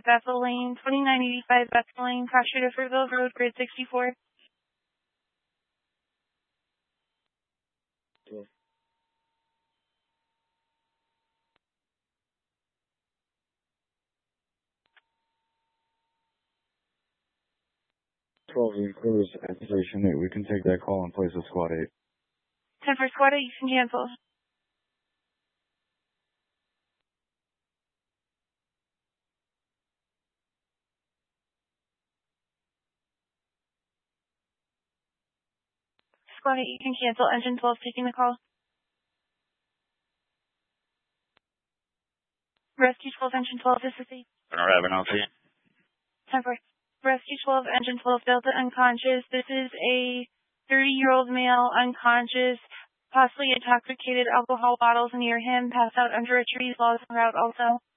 Bethel Lane, 2985 Bethel Lane, Crosser to Fruitville Road, grid 64. Okay. 12 includes at Station 8. We can take that call and place a Squad 8. 10 for Squad 8, you can cancel. Squad 8, you can cancel. Engine 12 taking the call. Rescue 12, Engine 12, this is the... Raven LT. 10 for Rescue 12, Engine 12, Delta unconscious. This is a 30-year-old male unconscious, possibly intoxicated, alcohol bottles near him, passed out under a tree, lost en route also.